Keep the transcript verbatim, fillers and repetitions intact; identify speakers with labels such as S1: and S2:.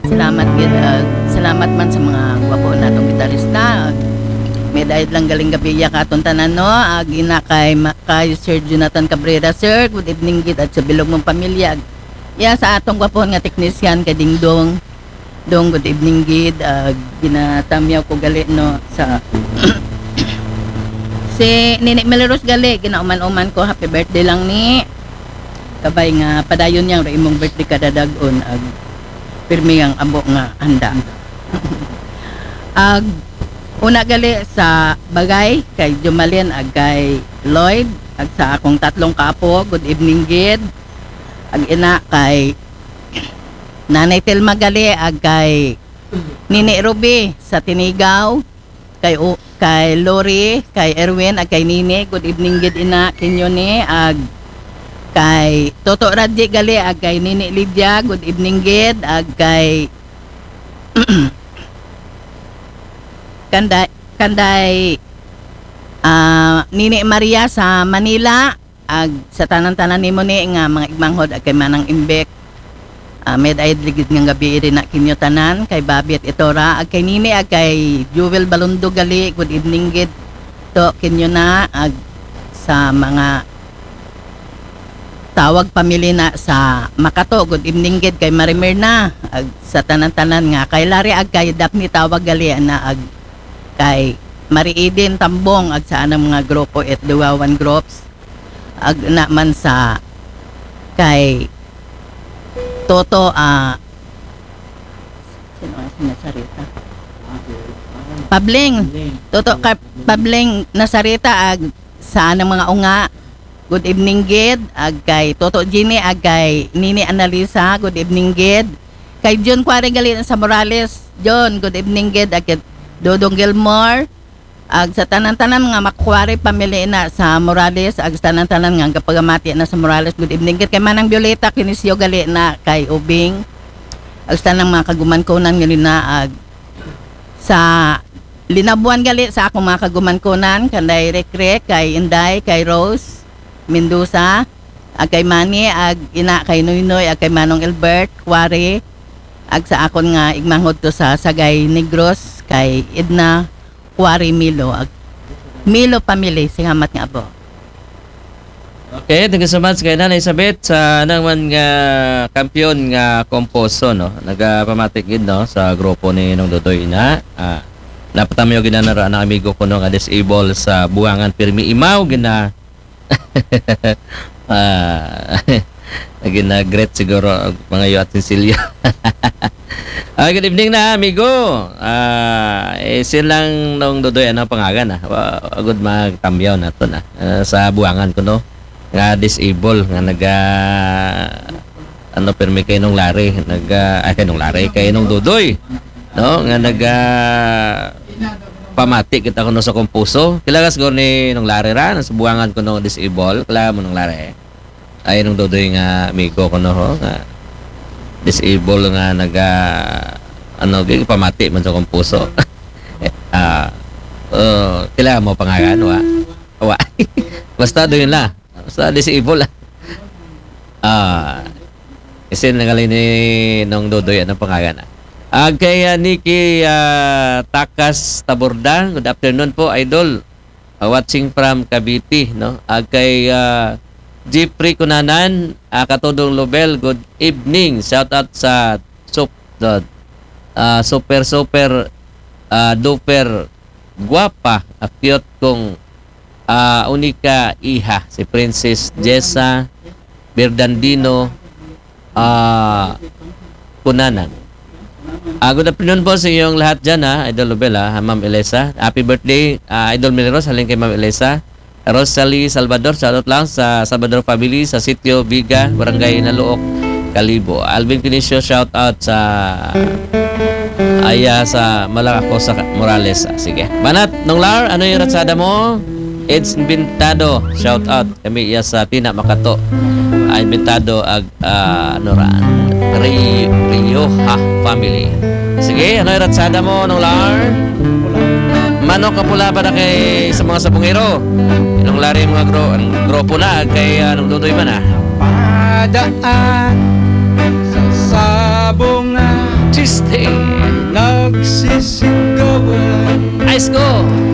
S1: Salamat gid uh, salamat man sa mga gwapo natong gitarista. May dahil lang galing gabi ya katon tanan no. Ag ina kay Ma- kay Sir Jonathan Cabrera sir. Good evening gid at sa bilog mong pamilya. Ya sa atong gwapo nga teknisyan kay Dingdong. Dong good evening gid. Uh, ginatamyaw ko gali no sa si Nini Meleros gali ginauman-uman ko happy birthday lang ni. Kabay nga padayon yang imong birthday kada dag-on ag pirmi ang abo nga handa. Ag una gali sa bagay kay Jumalin ag kay Lloyd ag sa akong tatlong kaapo good evening gid. Ag ina kay Nanay Telma gali ag kay Nini Ruby sa Tinigaw kay o, kay Lori kay Erwin ag kay Nini good evening gid ina kinyo ni ag kay Toto Radji gali ag kay Nini Lydia good evening gid ag kay kanday kanday uh, Nini Maria sa Manila ag sa tanan-tanan nimo ni nga mga igmanghod ag kay Manang Imbek uh, med ay ligid nga gabi iri na kinyo tanan kay Bobby at Itora ag kay Nini ag kay Jewel Balundo gali good evening gid to kinyo na ag sa mga tawag pamili na sa Makato good evening gid kay Marimer na ag sa tanan-tanan nga kay Larry ag kay Daphne tawag gali na ag kay Mariidin Tambong ag sa anang mga grupo at Duwawan groups ag na man sa kay Toto ah uh, sino ang sinasarita Pabling Toto kay Pabling Nasarita ag sa anang mga unga good evening gid ag kay Toto Ginny ag kay Nini Analisa good evening gid kay John Quarry gali sa Morales John good evening gid ag kay Dodong Gilmore ag sa tanan-tanan nga makwari pamili na sa Morales ag sa tanan-tanan nga kapagamati na sa Morales good evening gid kay Manang Violeta kinisyo gali na kay Ubing ag sa tanang mga kaguman-kunan gali na ag sa Linabuan gali sa akong mga kaguman-kunan kanday Rekre kay Inday kay Rose Mendoza ag kay Manny ag ina kay Noynoy ag kay Manong Albert Quarry ag sa akon nga igmanghod to sa Sagay Negros kay Edna Quarry Milo ag Milo family singamat nga abo.
S2: Okay, thank you so much kay Nanay Elizabeth sa naman nga kampiyon nga komposo no. Nagapamatik gid no sa grupo ni Nong Dodoy ina. Ah, napatamayo ginanara ang amigo ko no nga disable sa Buangan Pirmi Imaw gina ah naging na great siguro mga iyo at Cecilia. Ah, good evening na amigo. Ah, eh, silang Nong Dodoy ano pangagan ah. Agud magtamyaw nato na uh, sa Buangan ko no. Nga disable nga naga ano permi kay Nong Lari, naga ay kay Nong Lari kay Nong Dodoy. No, nga naga pamati kita kuno sa kompuso. Kilagas ko ni Nong Lari ra sa Buangan ko no disable. Kala mo Nong Lari. Ay Nong Dodoy nga amigo ko no ho nga disable nga naga ano gi pamati man sa kompuso. Ah, uh, kila mo pangalan wa. Wa. Basta doon la. Basta disable. Ah, kasi nagalay ni Nong Dodoy ano pangalan ah. Ag kay uh, Nikki uh, Takas Taborda, good afternoon po idol. Uh, watching from Cavite no. Ag kay uh, Jeffrey Kunanan, uh, Katudong Lobel, good evening. Shout out sa sup, uh, super super uh, duper guwapa, uh, cute kong uh, unika iha si Princess Jessa Berdandino uh, Kunanan. Uh, good afternoon po sa iyong lahat dyan ha, Idol Lobel ha, Ma'am Elisa. Happy birthday, uh, Idol Mileros, halin kay Ma'am Elisa. Rosalie Salvador, shoutout lang sa Salvador family sa Sitio Biga, Barangay Naluok, Kalibo. Alvin Pinicio, shoutout sa Aya sa Malacacosa Morales. Sige. Banat, Nong Lar, ano yung ratsada mo? It's Inventado, shoutout. Kami iya sa Tina Makato. Uh, Inventado ag uh, ano ra? Rio, Rioja family. Sige, ano yung ratsada mo, Nong Lar? Manok kapula pa na kay sa mga sabungero. Inong lari mga gro, ang grupo na kay anong Dodoy man ah.
S3: Padaan sa sabong na
S2: Christie.
S3: Nagsisigawan
S2: Ice ko.